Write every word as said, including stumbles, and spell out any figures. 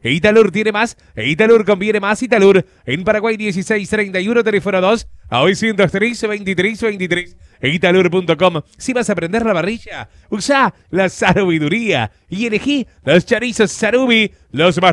Italur tiene más, Italur conviene más, Italur. En Paraguay dieciséis treinta y uno, teléfono dos, a novecientos tres, veintitrés veintitrés. Italur punto com. Si vas a prender la parrilla, usa la sabiduría y elegí los chorizos Sarubi, los más